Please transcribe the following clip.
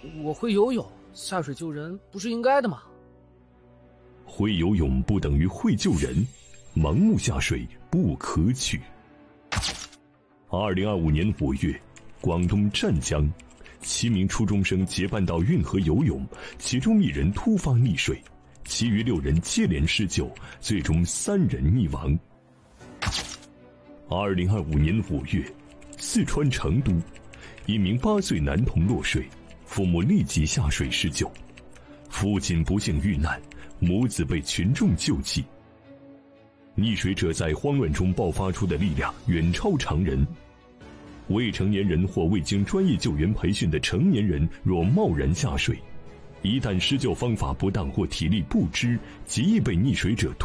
我会游泳，下水救人不是应该的吗？ 会游泳不等于会救人，盲目下水不可取。2025年5月，广东湛江7名初中生结伴到运河游泳，其中1人突发溺水，其余6人接连施救，最终3人溺亡。2025年5月，四川成都1名8岁男童落水，父母立即下水施救，父亲不幸遇难，母子被群众救济。溺水者在慌乱中爆发出的力量远超常人。未成年人或未经专业救援培训的成年人若贸然下水，一旦施救方法不当或体力不支，极易被溺水者